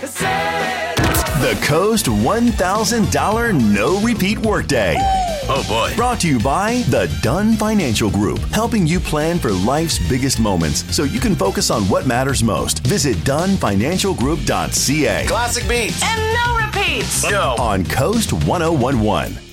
The Coast $1,000 No Repeat Workday. Oh, boy. Brought to you by the Dunn Financial Group, helping you plan for life's biggest moments so you can focus on what matters most. Visit DunnFinancialGroup.ca. Classic beats. And no repeats. Go. On Coast 1011.